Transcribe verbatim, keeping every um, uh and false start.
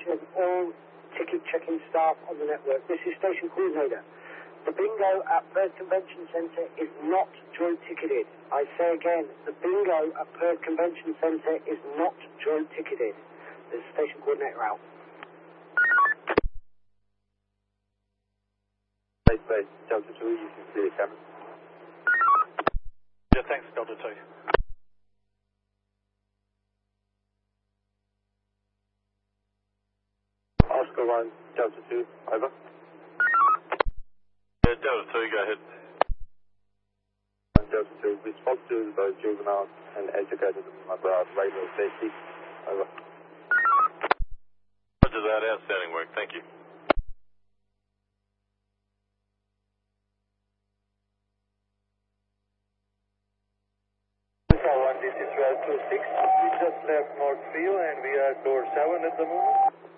attention of all ticket checking staff on the network. This is station coordinator. The bingo at Perth Convention Centre is not joint ticketed. I say again, the bingo at Perth Convention Centre is not joint ticketed. This is station coordinator out. Base base, Delta two, you can see the camera. Yeah, thanks, Delta two. Oscar one, Delta two, over. Yeah, Delta two, go ahead. Delta two, we spoke to those juveniles and educated them about radio safety, over. Roger that, outstanding work, thank you. This is twelve two six. We just left Northfield and we are door seven at the moment.